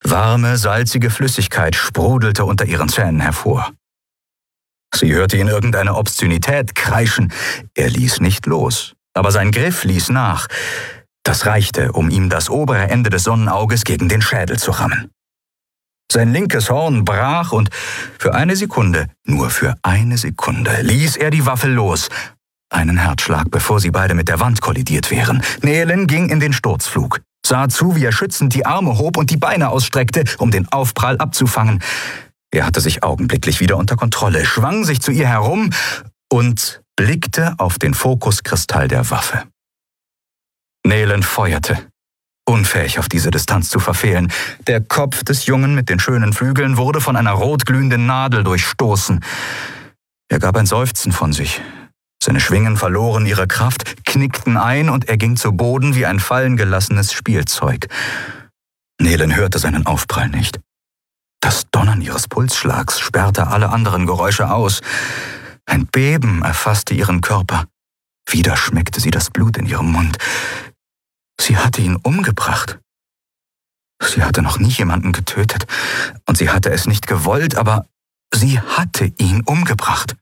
Warme, salzige Flüssigkeit sprudelte unter ihren Zähnen hervor. Sie hörte ihn irgendeine Obszönität kreischen. Er ließ nicht los, aber sein Griff ließ nach. Das reichte, um ihm das obere Ende des Sonnenauges gegen den Schädel zu rammen. Sein linkes Horn brach und für eine Sekunde, nur für eine Sekunde, ließ er die Waffe los. Einen Herzschlag, bevor sie beide mit der Wand kollidiert wären. Nehlen ging in den Sturzflug, sah zu, wie er schützend die Arme hob und die Beine ausstreckte, um den Aufprall abzufangen. Er hatte sich augenblicklich wieder unter Kontrolle, schwang sich zu ihr herum und blickte auf den Fokuskristall der Waffe. Nehlen feuerte, unfähig auf diese Distanz zu verfehlen. Der Kopf des Jungen mit den schönen Flügeln wurde von einer rotglühenden Nadel durchstoßen. Er gab ein Seufzen von sich. Seine Schwingen verloren ihre Kraft, knickten ein und er ging zu Boden wie ein fallen gelassenes Spielzeug. Nehlen hörte seinen Aufprall nicht. Das Donnern ihres Pulsschlags sperrte alle anderen Geräusche aus. Ein Beben erfasste ihren Körper. Wieder schmeckte sie das Blut in ihrem Mund. Sie hatte ihn umgebracht. Sie hatte noch nie jemanden getötet und sie hatte es nicht gewollt, aber sie hatte ihn umgebracht.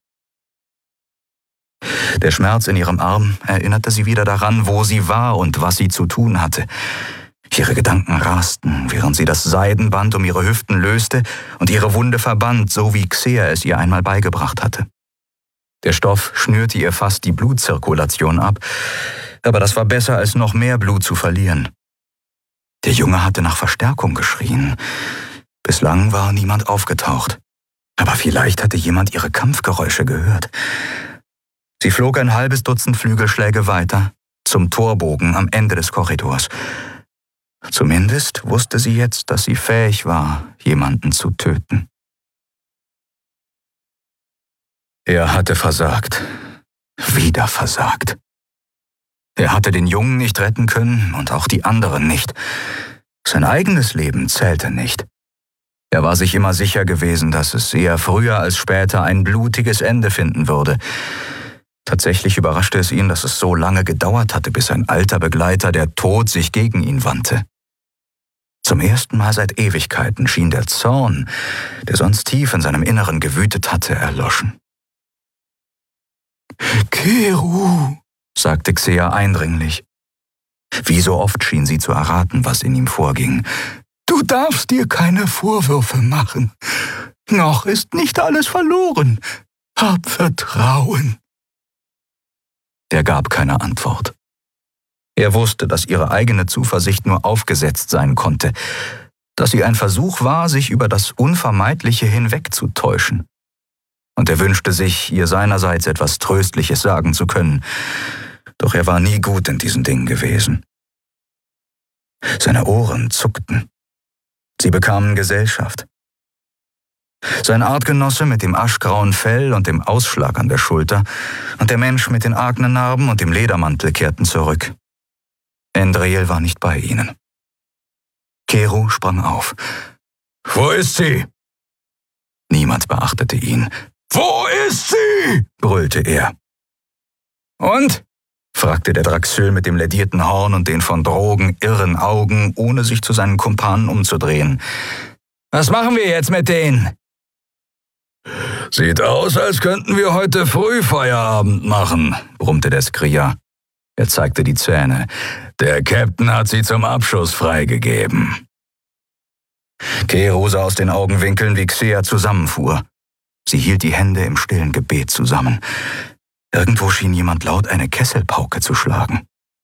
Der Schmerz in ihrem Arm erinnerte sie wieder daran, wo sie war und was sie zu tun hatte. Ihre Gedanken rasten, während sie das Seidenband um ihre Hüften löste und ihre Wunde verband, so wie Xea es ihr einmal beigebracht hatte. Der Stoff schnürte ihr fast die Blutzirkulation ab, aber das war besser, als noch mehr Blut zu verlieren. Der Junge hatte nach Verstärkung geschrien. Bislang war niemand aufgetaucht, aber vielleicht hatte jemand ihre Kampfgeräusche gehört. Sie flog ein halbes Dutzend Flügelschläge weiter, zum Torbogen am Ende des Korridors. Zumindest wusste sie jetzt, dass sie fähig war, jemanden zu töten. Er hatte versagt. Wieder versagt. Er hatte den Jungen nicht retten können und auch die anderen nicht. Sein eigenes Leben zählte nicht. Er war sich immer sicher gewesen, dass es eher früher als später ein blutiges Ende finden würde. Tatsächlich überraschte es ihn, dass es so lange gedauert hatte, bis ein alter Begleiter, der Tod, sich gegen ihn wandte. Zum ersten Mal seit Ewigkeiten schien der Zorn, der sonst tief in seinem Inneren gewütet hatte, erloschen. »Keru«, sagte Xea eindringlich. Wie so oft schien sie zu erraten, was in ihm vorging. »Du darfst dir keine Vorwürfe machen. Noch ist nicht alles verloren. Hab Vertrauen.« Er gab keine Antwort. Er wusste, dass ihre eigene Zuversicht nur aufgesetzt sein konnte, dass sie ein Versuch war, sich über das Unvermeidliche hinwegzutäuschen. Und er wünschte sich, ihr seinerseits etwas Tröstliches sagen zu können, doch er war nie gut in diesen Dingen gewesen. Seine Ohren zuckten. Sie bekamen Gesellschaft. Sein Artgenosse mit dem aschgrauen Fell und dem Ausschlag an der Schulter und der Mensch mit den Aknenarben und dem Ledermantel kehrten zurück. Endriel war nicht bei ihnen. Keru sprang auf. »Wo ist sie?« Niemand beachtete ihn. »Wo ist sie?« brüllte er. »Und?« fragte der Draxyl mit dem ledierten Horn und den von Drogen irren Augen, ohne sich zu seinen Kumpanen umzudrehen. »Was machen wir jetzt mit denen?« »Sieht aus, als könnten wir heute früh Feierabend machen«, brummte der Skria. Er zeigte die Zähne. »Der Captain hat sie zum Abschuss freigegeben.« Keru sah aus den Augenwinkeln, wie Xea zusammenfuhr. Sie hielt die Hände im stillen Gebet zusammen. Irgendwo schien jemand laut eine Kesselpauke zu schlagen.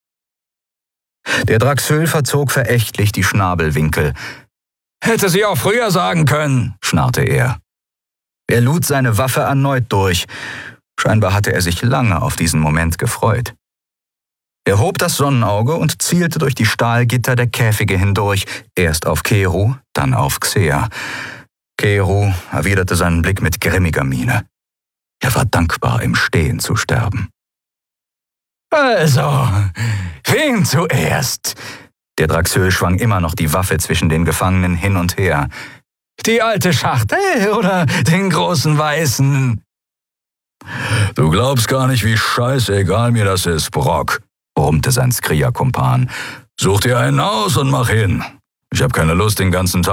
Der Draxyl verzog verächtlich die Schnabelwinkel. »Hätte sie auch früher sagen können«, schnarrte er. Er lud seine Waffe erneut durch. Scheinbar hatte er sich lange auf diesen Moment gefreut. Er hob das Sonnenauge und zielte durch die Stahlgitter der Käfige hindurch, erst auf Keru, dann auf Xea. Keru erwiderte seinen Blick mit grimmiger Miene. Er war dankbar, im Stehen zu sterben. »Also, wen zuerst?« Der Draxyl schwang immer noch die Waffe zwischen den Gefangenen hin und her. »Die alte Schachtel oder den großen Weißen?« »Du glaubst gar nicht, wie scheißegal mir das ist, Brock«, brummte sein Skria-Kumpan. »Such dir einen aus und mach hin. Ich habe keine Lust, den ganzen Tag